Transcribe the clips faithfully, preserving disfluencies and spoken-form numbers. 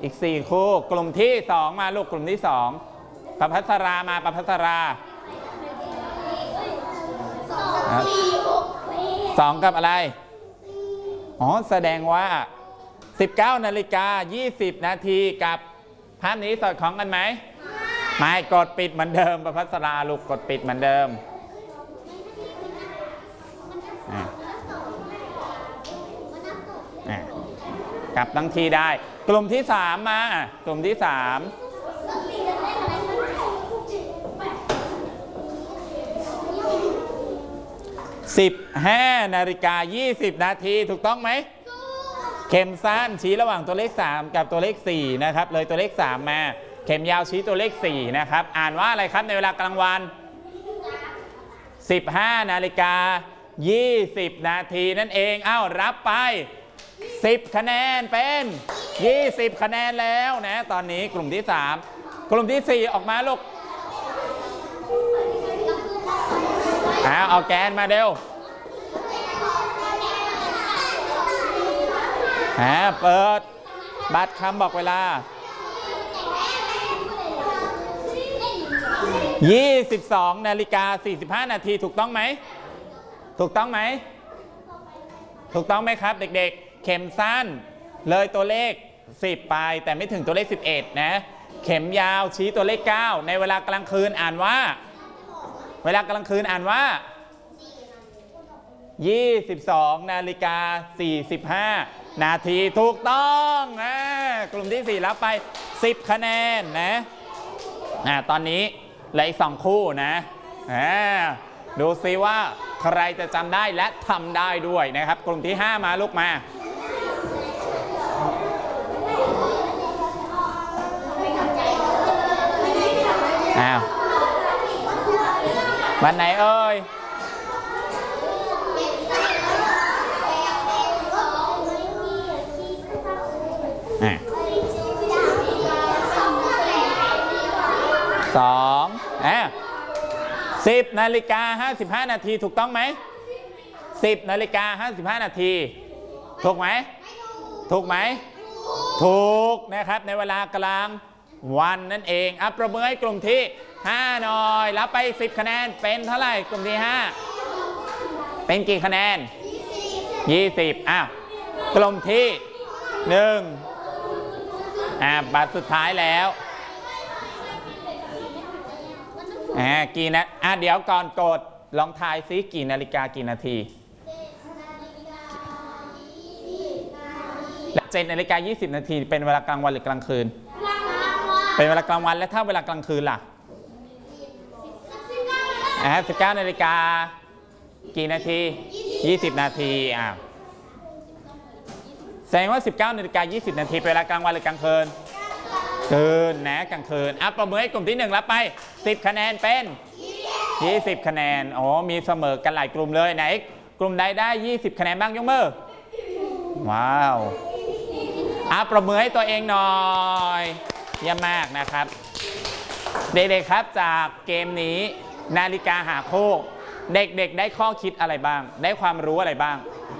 อีกสี่คู่กลุ่มที่สองมาลูกกลุ่มที่สองประภัสรามาประภัสราสองกับอะไรอ๋อแสดงว่าสิบเก้านาฬิกายี่สิบนาทีกับภาพนี้สอดคล้องกันไหมไม่กดปิดเหมือนเดิมประภัสราลูกกดปิดเหมือนเดิมกลับตั้งทีได้กลุ่มที่สามมากลุ่มที่สามสิบห้านาฬิกายี่สิบนาทีถูกต้องไหมเข็มสั้นชี้ระหว่างตัวเลขสามกับตัวเลขสี่นะครับเลยตัวเลขสามมาเข็มยาวชี้ตัวเลขสี่นะครับอ่านว่าอะไรครับในเวลากลางวันสิบห้านาฬิกายี่สิบนาทีนั่นเองอ้าวรับไปสิบคะแนนเป็นยี่สิบคะแนนแล้วนะตอนนี้กลุ่มที่สามกลุ่มที่สี่ออกมาลูกเอาเอาแกนมาเร็วอ่าเปิดบัตรคำบอกเวลายี่สิบสองนาฬิกาสี่สิบห้านาทีถูกต้องไหมถูกต้องไหมถูกต้องไหมครับเด็กๆเข็มสั้นเลยตัวเลขสิบไปแต่ไม่ถึงตัวเลขสิบเอ็ดนะเข็มยาวชี้ตัวเลขเก้าในเวลากลางคืนอ่านว่าเวลากลางคืนอ่านว่ายี่สิบสองนาฬิกาสี่สิบห้านาทีถูกต้องนะกลุ่มที่สี่รับไปสิบคะแนนนะนะตอนนี้เหลืออีกสองคู่นะดูซิว่าใครจะจำได้และทำได้ด้วยนะครับกลุ่มที่ห้ามาลูกมาอ้าววันไหนเอ่ยสองอ่ะสิบนาฬิกาห้าสิบห้านาทีถูกต้องไหมสิบนาฬิกาห้าสิบห้านาทีถูกไหมถูกไหมถูกนะครับในเวลากลางวันนั่นเองอัปประเมินให้กลุ่มที่ห้าหน่อยรับไปสิบคะแนนเป็นเท่าไหร่กลุ่มที่ห้าเป็นกี่คะแนนยี่สิบอ้าวกลุ่มที่หนึ่งอ่าบัตรสุดท้ายแล้วอ่ากี่นะอ่ะเดี๋ยวก่อนกดลองทายซิกี่นาฬิกากี่นาทีและเจ็ดนาฬิกายี่สิบนาทีเป็นเวลากลางวันหรือกลางคืนเป็นเวลากลางวันและถ้าเวลากลางคืนล่ะอ่าสิบเก้านาฬิกากี่นาทียี่สิบนาทีอ่าแสดงว่าสิบเก้านาฬิกายี่สิบนาทีเป็นเวลากลางวันหรือกลางคืนคืนนะกลางคืนอ่ะประเมินให้กลุ่มที่หนึ่งรับไปสิบคะแนนเป็นยี่สิบคะแนนอ๋อมีเสมอกันหลายกลุ่มเลยไหนกลุ่มใดได้ยี่สิบคะแนนบ้างยกมือว้าวอ่ะประเมินให้ตัวเองหน่อยเยี่ยมมากนะครับเด็กๆครับจากเกมนี้นาฬิกาหาคู่เด็กๆได้ข้อคิดอะไรบ้างได้ความรู้อะไรบ้าง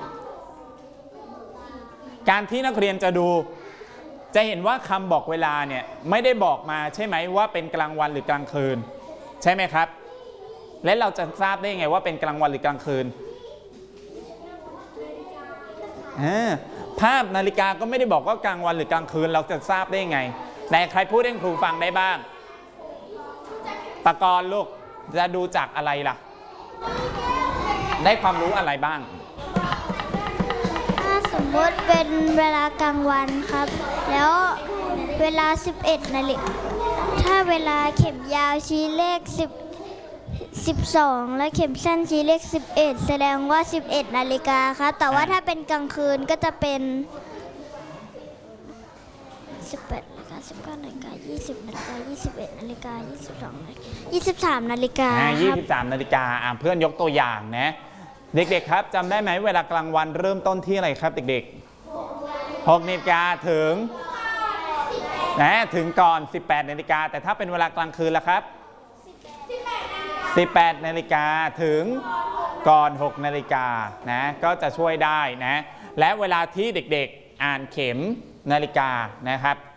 การที่นักเรียนจะดูจะเห็นว่าคำบอกเวลาเนี่ยไม่ได้บอกมาใช่ไหมว่าเป็นกลางวันหรือกลางคืนใช่ไหมครับและเราจะทราบได้ยังไงว่าเป็นกลางวันหรือกลางคืนภาพนาฬิกาก็ไม่ได้บอกว่ากลางวันหรือกลางคืนเราจะทราบได้ยังไงไหนใครพูดให้ครูฟังได้บ้างตะกอนลูกจะดูจากอะไรล่ะได้ความรู้อะไรบ้างถ้าสมมติเป็นเวลากลางวันครับแล้วเวลาสิบเอ็ดนาฬิกาถ้าเวลาเข็มยาวชี้เลขสิบ สิบสองและเข็มสั้นชี้เลขสิบเอ็ดแสดงว่าสิบเอ็ดนาฬิกาครับแต่ว่าถ้าเป็นกลางคืนก็จะเป็นสิบแปดนาฬิกาสิบเก้านาฬิกายี่สิบนาฬิกายี่สิบเอ็ดนาฬิกายี่สิบสองนาฬิกายี่สิบสามนาฬิกาครับยี่สิบสามนาฬิกาเพื่อนยกตัวอย่างนะเด็กๆครับจำได้ไหมเวลากลางวันเริ่มต้นที่อะไรครับเด็กๆหกนาฬิกาถึงนะถึงก่อนสิบแปดนาฬิกาแต่ถ้าเป็นเวลากลางคืนล่ะครับสิบแปดนาฬิกาถึงก่อนหกนาฬิกานะก็จะช่วยได้นะและเวลาที่เด็กๆอ่านเข็มนาฬิกานะครับ